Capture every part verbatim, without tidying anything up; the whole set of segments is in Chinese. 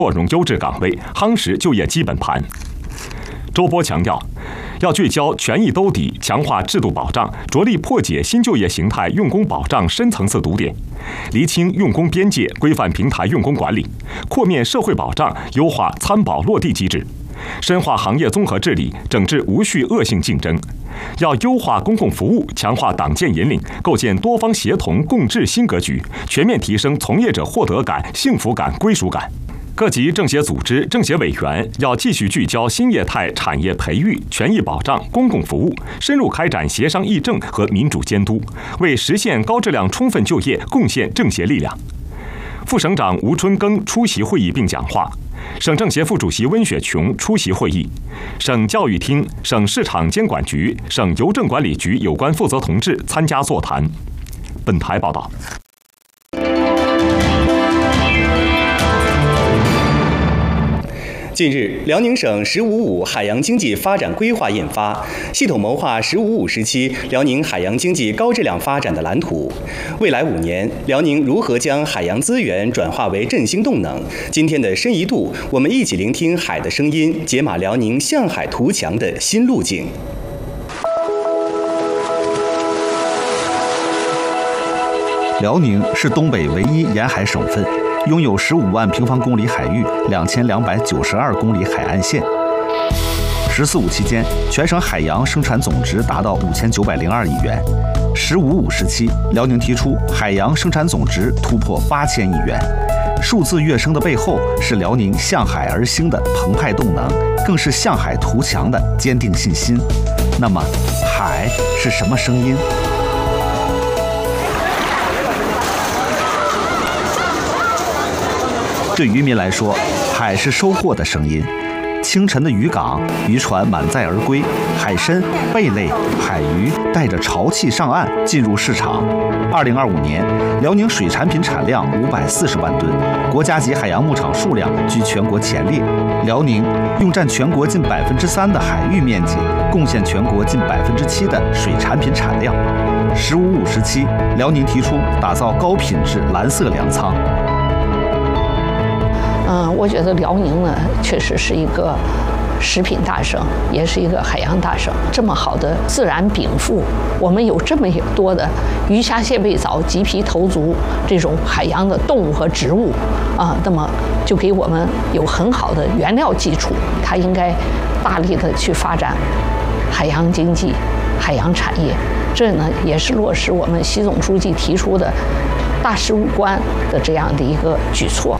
扩容优质岗位，夯实就业基本盘。周波强调，要聚焦权益兜底，强化制度保障，着力破解新就业形态用工保障深层次堵点，厘清用工边界，规范平台用工管理，扩面社会保障，优化参保落地机制，深化行业综合治理，整治无序恶性竞争。要优化公共服务，强化党建引领，构建多方协同共治新格局，全面提升从业者获得感、幸福感、归属感。各级政协组织、政协委员要继续聚焦新业态产业培育、权益保障、公共服务，深入开展协商议政和民主监督，为实现高质量充分就业贡献政协力量。副省长吴春耕出席会议并讲话，省政协副主席温雪琼出席会议，省教育厅、省市场监管局、省邮政管理局有关负责同志参加座谈。本台报道。 近日，辽宁省“十五五”海洋经济发展规划印发，系统谋划“十五五”时期辽宁海洋经济高质量发展的蓝图。未来五年，辽宁如何将海洋资源转化为振兴动能？今天的深一度，我们一起聆听海的声音，解码辽宁向海图强的新路径。 辽宁是东北唯一沿海省份，拥有十五万平方公里海域，两千两百九十二公里海岸线。十四五期间，全省海洋生产总值达到五千九百零二亿元。十五五时期，辽宁提出海洋生产总值突破八千亿元。数字跃升的背后，是辽宁向海而兴的澎湃动能，更是向海图强的坚定信心。那么，海是什么声音？对渔民来说，海是收获的声音。清晨的渔港，渔船满载而归，海参、贝类、海鱼带着潮气上岸，进入市场。二零二五年，辽宁水产品产量五百四十万吨，国家级海洋牧场数量居全国前列。辽宁用占全国近百分之三的海域面积，贡献全国近百分之七的水产品产量。十五五时期，辽宁提出打造高品质蓝色粮仓。 嗯，我觉得辽宁呢，确实是一个食品大省，也是一个海洋大省。这么好的自然禀赋，我们有这么多的鱼虾蟹贝藻、鲫皮头足这种海洋的动物和植物啊，那么就给我们有很好的原料基础。它应该大力的去发展海洋经济、海洋产业。这呢，也是落实我们习总书记提出的大十五关的这样的一个举措。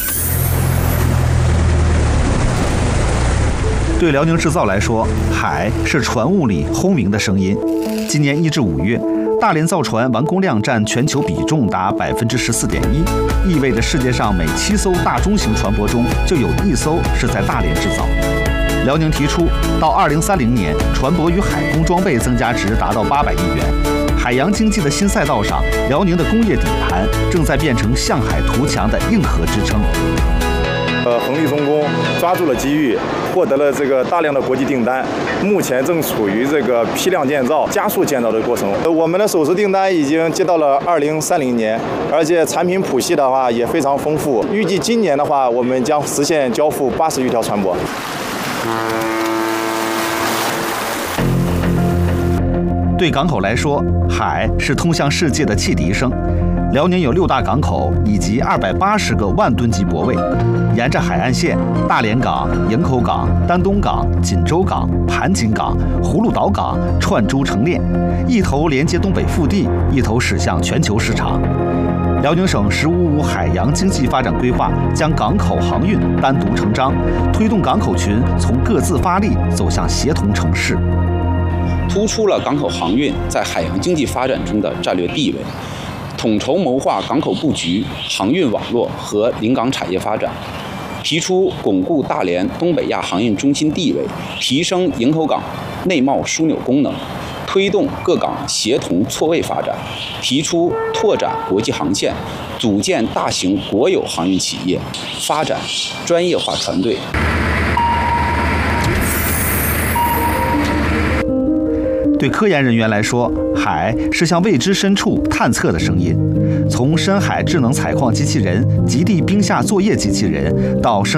对辽宁制造来说，海是船坞里轰鸣的声音。今年一至五月，大连造船完工量占全球比重达百分之十四点一，意味着世界上每七艘大中型船舶中就有一艘是在大连制造。辽宁提出，到二零三零年，船舶与海工装备增加值达到八百亿元。海洋经济的新赛道上，辽宁的工业底盘正在变成向海图强的硬核支撑。 呃，恒力重工抓住了机遇，获得了这个大量的国际订单，目前正处于这个批量建造、加速建造的过程。我们的首次订单已经接到了二零三零年，而且产品谱系的话也非常丰富。预计今年的话，我们将实现交付八十余条船舶。 对港口来说，海是通向世界的汽笛声。辽宁有六大港口以及二百八十个万吨级泊位，沿着海岸线，大连港、营口港、丹东港、锦州港、盘锦港、葫芦岛港串珠成链，一头连接东北腹地，一头驶向全球市场。辽宁省“十五五”海洋经济发展规划将港口航运单独成章，推动港口群从各自发力走向协同城市， 突出了港口航运在海洋经济发展中的战略地位。统筹谋划港口布局、航运网络和临港产业发展，提出巩固大连东北亚航运中心地位，提升营口港内贸枢纽功能，推动各港协同错位发展，提出拓展国际航线，组建大型国有航运企业，发展专业化船队。 对科研人员来说，海是向未知深处探测的声音。从从深海智能采矿机器人、极地冰下作业机器人到深